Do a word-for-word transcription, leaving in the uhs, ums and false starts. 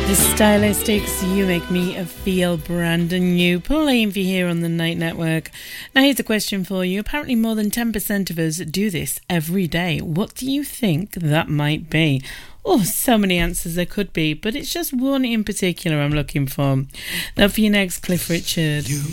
The Stylistics, You Make Me Feel Brand New, playing for you here on the Night Network. Now here's a question for you. Apparently more than ten percent of us do this every day. What do you think that might be? Oh, so many answers there could be, but it's just one in particular I'm looking for. Now for your next, Cliff Richard. You